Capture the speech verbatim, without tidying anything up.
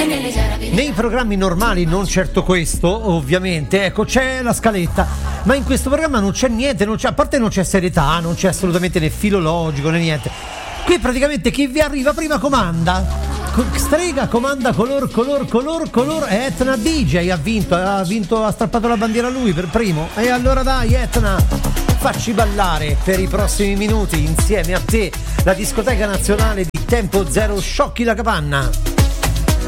Nei programmi normali, non certo questo, ovviamente, ecco, c'è la scaletta, ma in questo programma non c'è niente, non c'è, a parte non c'è serietà, non c'è assolutamente né filologico né niente. Qui praticamente chi vi arriva prima comanda. Strega comanda color, color, color, color. Etna D J ha vinto, ha vinto, ha strappato la bandiera lui per primo. E allora dai, Etna, facci ballare per i prossimi minuti insieme a te la discoteca nazionale di Tempo Zero Sciocchi la Capanna.